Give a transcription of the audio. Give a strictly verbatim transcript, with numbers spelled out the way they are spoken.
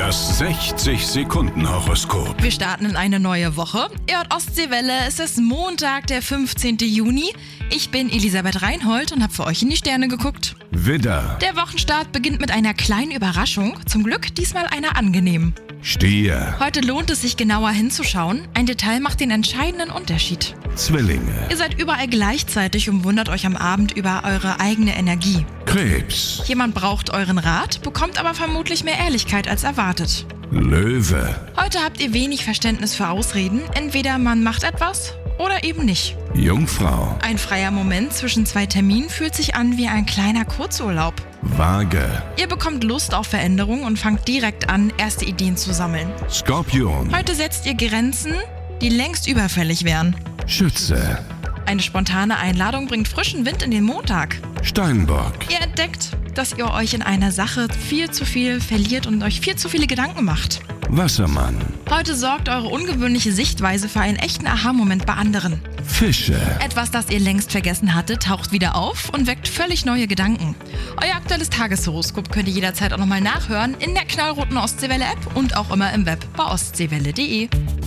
Das sechzig-Sekunden-Horoskop. Wir starten in eine neue Woche. Ihr hört Ostseewelle, es ist Montag, der fünfzehnten Juni. Ich bin Elisabeth Reinhold und habe für euch in die Sterne geguckt. Widder, Der Wochenstart beginnt mit einer kleinen Überraschung. Zum Glück diesmal einer angenehmen. Stier, Heute lohnt es sich genauer hinzuschauen. Ein Detail macht den entscheidenden Unterschied. Zwillinge, Ihr seid überall gleichzeitig und wundert euch am Abend über eure eigene Energie. Krebs, Jemand braucht euren Rat, bekommt aber vermutlich mehr Ehrlichkeit als erwartet. Löwe, Heute habt ihr wenig Verständnis für Ausreden. Entweder man macht etwas oder eben nicht. Jungfrau, Ein freier Moment zwischen zwei Terminen fühlt sich an wie ein kleiner Kurzurlaub. Waage, Ihr bekommt Lust auf Veränderung und fangt direkt an, erste Ideen zu sammeln. Skorpion, Heute setzt ihr Grenzen, die längst überfällig wären. Schütze, Eine spontane Einladung bringt frischen Wind in den Montag. Steinbock, Ihr entdeckt, dass ihr euch in einer Sache viel zu viel verliert und euch viel zu viele Gedanken macht. Wassermann, Heute sorgt eure ungewöhnliche Sichtweise für einen echten Aha-Moment bei anderen. Fische. Etwas, das ihr längst vergessen hattet, taucht wieder auf und weckt völlig neue Gedanken. Euer aktuelles Tageshoroskop könnt ihr jederzeit auch nochmal nachhören in der knallroten Ostseewelle-App und auch immer im Web bei ostseewelle punkt de.